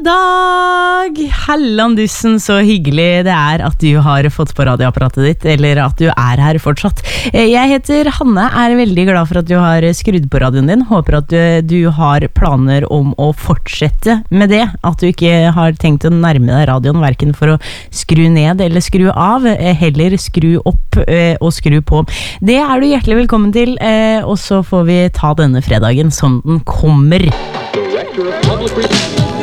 fredag! Hellandussen, så hyggelig det er at du har fått på radioapparatet ditt, eller at du er her fortsatt. Jeg heter Hanne, er veldig glad for at du har skrudd på radioen din. Håper at du har planer om å fortsette med det, at du ikke har tenkt å nærme deg radioen, hverken for å skru ned eller skru av, heller skru opp og skru på. Det er du hjertelig velkommen til, og så får vi ta denne fredagen som den kommer. Director of Public